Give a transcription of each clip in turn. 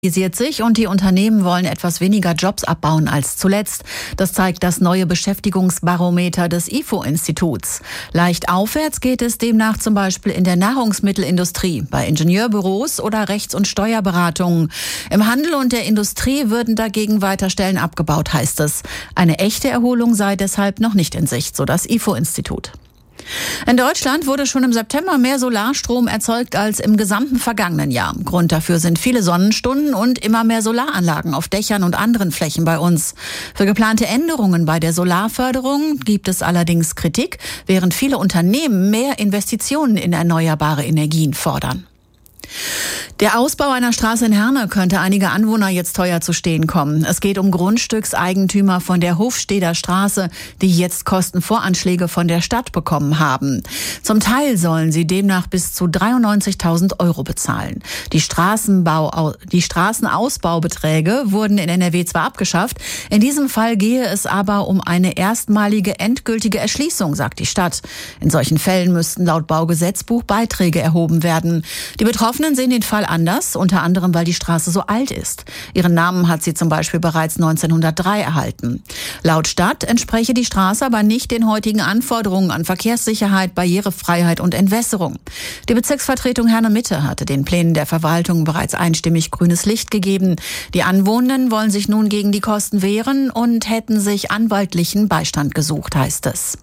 Sich und die Unternehmen wollen etwas weniger Jobs abbauen als zuletzt. Das zeigt das neue Beschäftigungsbarometer des IFO-Instituts. Leicht aufwärts geht es demnach zum Beispiel in der Nahrungsmittelindustrie, bei Ingenieurbüros oder Rechts- und Steuerberatungen. Im Handel und der Industrie würden dagegen weiter Stellen abgebaut, heißt es. Eine echte Erholung sei deshalb noch nicht in Sicht, so das IFO-Institut. In Deutschland wurde schon im September mehr Solarstrom erzeugt als im gesamten vergangenen Jahr. Grund dafür sind viele Sonnenstunden und immer mehr Solaranlagen auf Dächern und anderen Flächen bei uns. Für geplante Änderungen bei der Solarförderung gibt es allerdings Kritik, während viele Unternehmen mehr Investitionen in erneuerbare Energien fordern. Der Ausbau einer Straße in Herne könnte einige Anwohner jetzt teuer zu stehen kommen. Es geht um Grundstückseigentümer von der Hofsteder Straße, die jetzt Kostenvoranschläge von der Stadt bekommen haben. Zum Teil sollen sie demnach bis zu 93.000 € bezahlen. Die Straßenausbaubeträge wurden in NRW zwar abgeschafft, in diesem Fall gehe es aber um eine erstmalige endgültige Erschließung, sagt die Stadt. In solchen Fällen müssten laut Baugesetzbuch Beiträge erhoben werden. Die Betroffenen sehen den Fall anders, unter anderem, weil die Straße so alt ist. Ihren Namen hat sie zum Beispiel bereits 1903 erhalten. Laut Stadt entspreche die Straße aber nicht den heutigen Anforderungen an Verkehrssicherheit, Barrierefreiheit und Entwässerung. Die Bezirksvertretung Herne-Mitte hatte den Plänen der Verwaltung bereits einstimmig grünes Licht gegeben. Die Anwohner wollen sich nun gegen die Kosten wehren und hätten sich anwaltlichen Beistand gesucht, heißt es.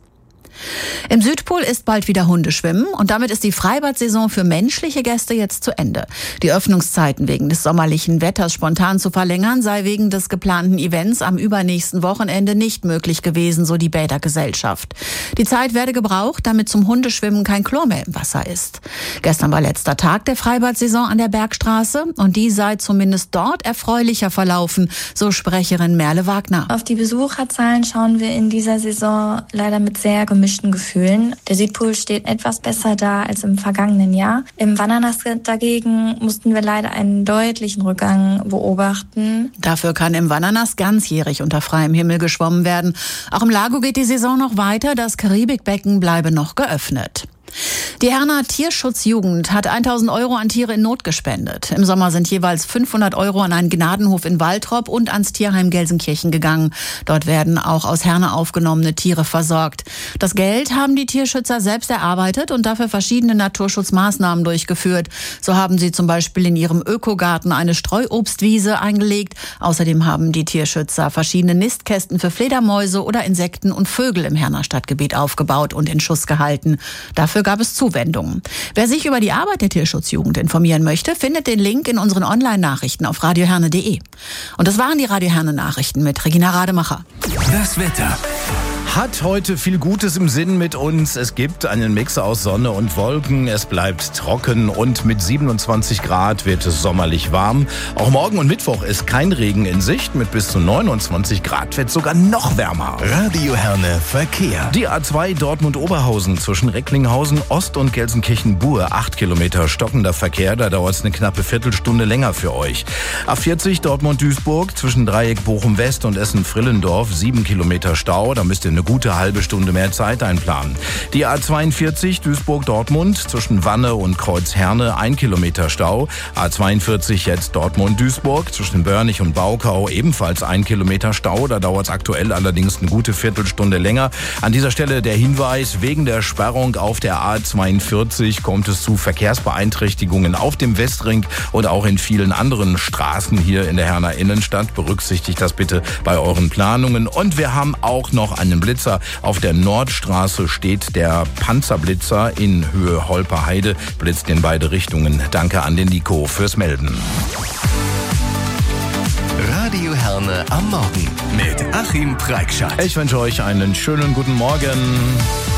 Im Südpol ist bald wieder Hundeschwimmen und damit ist die Freibad-Saison für menschliche Gäste jetzt zu Ende. Die Öffnungszeiten wegen des sommerlichen Wetters spontan zu verlängern, sei wegen des geplanten Events am übernächsten Wochenende nicht möglich gewesen, so die Bädergesellschaft. Die Zeit werde gebraucht, damit zum Hundeschwimmen kein Chlor mehr im Wasser ist. Gestern war letzter Tag der Freibad-Saison an der Bergstraße und die sei zumindest dort erfreulicher verlaufen, so Sprecherin Merle Wagner. Auf die Besucherzahlen schauen wir in dieser Saison leider mit sehr gemischten Gefühlen. Der Südpol steht etwas besser da als im vergangenen Jahr. Im Vananas dagegen mussten wir leider einen deutlichen Rückgang beobachten. Dafür kann im Vananas ganzjährig unter freiem Himmel geschwommen werden. Auch im Lago geht die Saison noch weiter. Das Karibikbecken bleibe noch geöffnet. Die Herner Tierschutzjugend hat 1.000 € an Tiere in Not gespendet. Im Sommer sind jeweils 500 € an einen Gnadenhof in Waltrop und ans Tierheim Gelsenkirchen gegangen. Dort werden auch aus Herne aufgenommene Tiere versorgt. Das Geld haben die Tierschützer selbst erarbeitet und dafür verschiedene Naturschutzmaßnahmen durchgeführt. So haben sie zum Beispiel in ihrem Ökogarten eine Streuobstwiese eingelegt. Außerdem haben die Tierschützer verschiedene Nistkästen für Fledermäuse oder Insekten und Vögel im Herner Stadtgebiet aufgebaut und in Schuss gehalten. Dafür gab es Zuwendungen. Wer sich über die Arbeit der Tierschutzjugend informieren möchte, findet den Link in unseren Online-Nachrichten auf radioherne.de. Und das waren die Radio Herne Nachrichten mit Regina Rademacher. Das Wetter hat heute viel Gutes im Sinn mit uns. Es gibt einen Mix aus Sonne und Wolken. Es bleibt trocken und mit 27 Grad wird es sommerlich warm. Auch morgen und Mittwoch ist kein Regen in Sicht. Mit bis zu 29 Grad wird es sogar noch wärmer. Radio Herne Verkehr. Die A2 Dortmund-Oberhausen zwischen Recklinghausen Ost und Gelsenkirchen-Bur. 8 Kilometer stockender Verkehr. Da dauert es eine knappe Viertelstunde länger für euch. A40 Dortmund-Duisburg zwischen Dreieck Bochum-West und Essen-Frillendorf. 7 Kilometer Stau. Da müsst ihr eine gute halbe Stunde mehr Zeit einplanen. Die A42 Duisburg-Dortmund zwischen Wanne und Kreuz-Herne 1 Kilometer Stau. A42 jetzt Dortmund-Duisburg zwischen Börnich und Baukau ebenfalls 1 Kilometer Stau. Da dauert es aktuell allerdings eine gute Viertelstunde länger. An dieser Stelle der Hinweis, wegen der Sperrung auf der A42 kommt es zu Verkehrsbeeinträchtigungen auf dem Westring und auch in vielen anderen Straßen hier in der Herner Innenstadt. Berücksichtigt das bitte bei euren Planungen. Und wir haben auch noch einen Blitzer. Auf der Nordstraße steht der Panzerblitzer in Höhe Holperheide, blitzt in beide Richtungen. Danke an den Nico fürs Melden. Radio Herne am Morgen mit Achim Preikschat. Ich wünsche euch einen schönen guten Morgen.